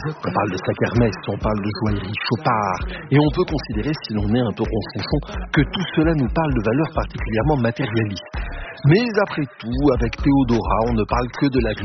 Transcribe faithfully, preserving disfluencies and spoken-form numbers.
On parle de sac Hermès, on parle de joaillerie Chopard, et on peut considérer, si l'on est un peu ronchonchon, que tout cela nous parle de valeurs particulièrement matérialistes. Mais après tout, avec Théodora, on ne parle que de la vie